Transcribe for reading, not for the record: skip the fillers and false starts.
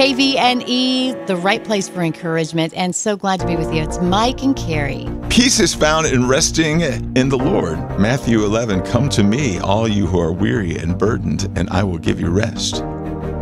KVNE, the right place for encouragement, and so glad to be with you. It's Mike and Carrie. Peace is found in resting in the Lord. Matthew 11, come to me, all you who are weary and burdened, and I will give you rest.